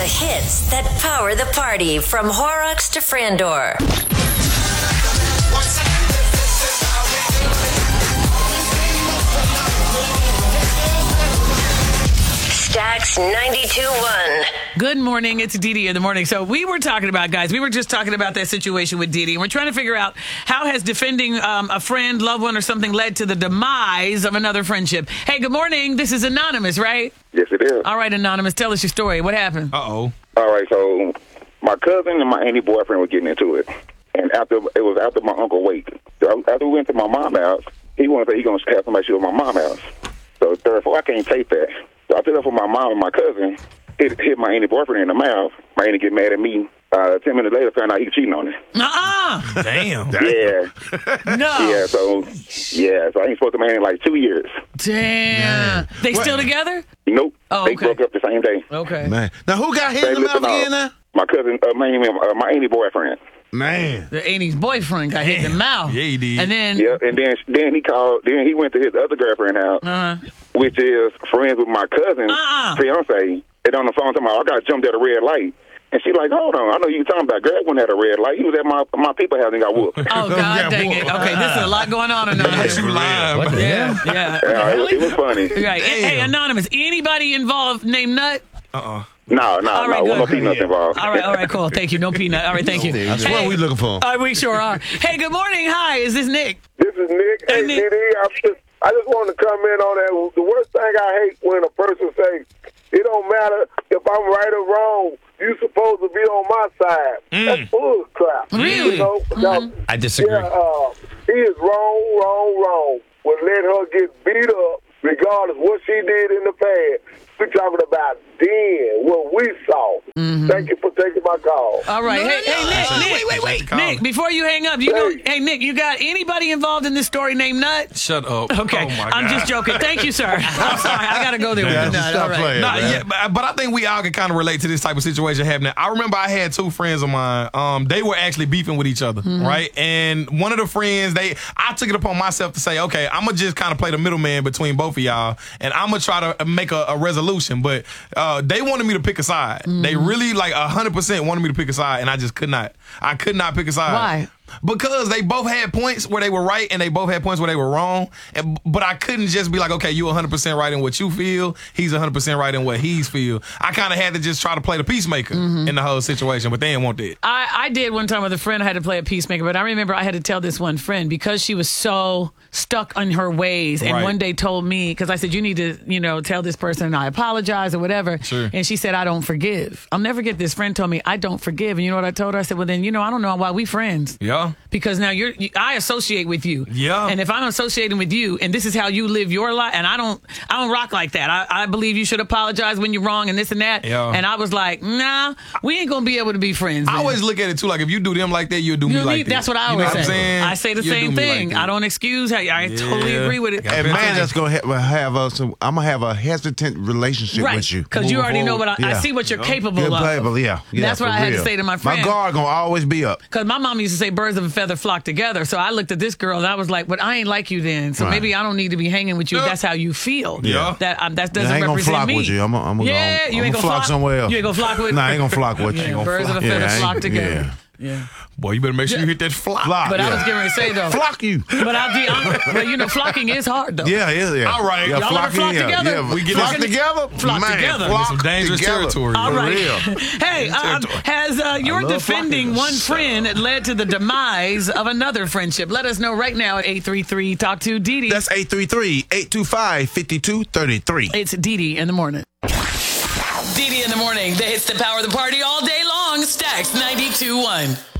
hits that power the party from Horrocks to Frandor. Stax 92.1. Good morning. It's Dee Dee in the morning. So we were talking about, guys, we were just talking about that situation with Dee Dee. And we're trying to figure out how has defending a friend, loved one, or something led to the demise of another friendship. Hey, good morning. This is Anonymous, right? Yes, it is. All right, Anonymous, tell us your story. What happened? Uh-oh. All right, so my cousin and my auntie boyfriend were getting into it. And after my uncle wake. So after we went to my mom's house, he wanted to say he going to have somebody shoot at my mom's house. So therefore, I can't take that. So I took up for my mom and my cousin. It hit my auntie boyfriend in the mouth. My auntie get mad at me. 10 minutes later, found out he was cheating on her. Damn. Yeah. No. Yeah, so I ain't spoke to my auntie in like 2 years. Damn. They still together? Nope. Oh, They okay. broke up the same day. Okay. Man. Now, who got hit in the mouth again now? My cousin, my auntie boyfriend. Man. The auntie's boyfriend got hit in the mouth. Yeah, he did. And then... Yeah, and then he called. Then he went to his other girlfriend's house, which is friends with my cousin's fiance. And on the phone, talking about, I got jumped at a red light. And she's like, hold on, I know you talking about Greg went at a red light. He was at my people house and got whooped. Oh, God dang it. Okay, this is a lot going on, Anonymous. You lying, What the Yeah. It was funny. Right. Hey, Anonymous, anybody involved named Nut? No, All right, no good. peanuts involved. All right, cool. Thank you. No peanut. All right, thank you. That's what we looking for. All right, we sure are. Hey, good morning. Hi, is this Nick? This is Nick. Hey, Hey, Nick. Dee, I just wanted to comment on that. The worst thing I hate when a person says, it don't matter if I'm right or wrong. You supposed to be on my side. That's bull crap. Really? You know? I disagree. Yeah, he is wrong. Well, let her get beat up regardless what she did in the past. We're talking about then, what we saw. Thank you for taking my call. All right. Hey, Nick. Wait. Nick, before you hang up, hey, Nick, you got anybody involved in this story named Nut? Shut up. Okay. Oh, my God. I'm just joking. Thank you, sir. I'm sorry. I got to go there with the Nut. Stop All right. playing. Nah, man. yeah, but I think we all can kind of relate to this type of situation happening. I remember I had two friends of mine. They were actually beefing with each other, right? And one of the friends, I took it upon myself to say, okay, I'm gonna just kind of play the middleman between both of y'all, and I'm gonna try to make a resolution. But they wanted me to pick a side. They really 100% wanted me to pick a side, and I just could not. I could not pick a side. Why? Because they both had points where they were right and they both had points where they were wrong. But I couldn't just be like, okay, you 100% right in what you feel. He's 100% right in what he's feel. I kind of had to just try to play the peacemaker in the whole situation, but they didn't want that. I did one time with a friend. I had to play a peacemaker, but I remember I had to tell this one friend because she was so stuck on her ways, and Right. one day told me, because I said, you need to, tell this person I apologize or whatever. Sure. And she said, I don't forgive. I'll never forget this friend told me, I don't forgive. And you know what I told her? I said, well, then, I don't know why we friends. Yeah. Because now I associate with you. Yeah. And if I'm associating with you and this is how you live your life, and I don't rock like that. I believe you should apologize when you're wrong and this and that. Yeah. And I was like, nah, we ain't gonna be able to be friends. I then. always look at it too, like if you do them like that, you'll do me like that. That's what I You know always what I'm say. saying? I say the You'll same do me thing. like that. I don't excuse how I totally agree with it. Yeah. And man, that's gonna have us. I'm gonna have a hesitant relationship Right, with you because you moving already know forward. what I see what you're capable You're of. capable, yeah. That's what for I had to real. say to my friend. My guard gonna always be up. Because my mom used to say birds of a feather flock together. So I looked at this girl and I was like, but I ain't like you then. So Right. maybe I don't need to be hanging with you if that's how you feel. Yeah. That doesn't I ain't gonna represent flock me. with you. I'm gonna you ain't gonna flock somewhere else. You ain't gonna flock with Nah, I ain't gonna flock with you. birds of a feather I ain't- flock together. Yeah. Yeah. Boy, you better make sure you hit that flock. Flock. But yeah. I was getting ready to say though. flock you. But flocking is hard though. Yeah. All right. Yeah, Y'all ever flock flocking, yeah. together? Yeah, We get flock this- together. Flock Man, together. flock Some dangerous together. territory. All For right. real. Hey, has your love defending flocking. one friend led to the demise of another friendship? Let us know right now at 833 Talk to Dee Dee. That's 833-825-5233. It's Dee Dee in the morning. Dee Dee in the morning. The hits that power the party all day long. Stax 92.1.